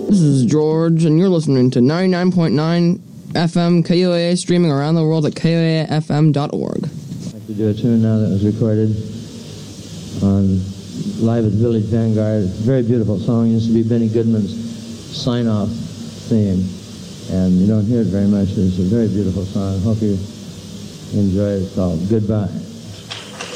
This is George, and you're listening to 99.9 FM KOAA, streaming around the world at KOAFM.org. I'd like to do a tune now that was recorded on Live at Village Vanguard. Very beautiful song. It used to be Benny Goodman's sign-off theme, and you don't hear it very much. It's a very beautiful song. Hope you enjoy it. It's called Goodbye.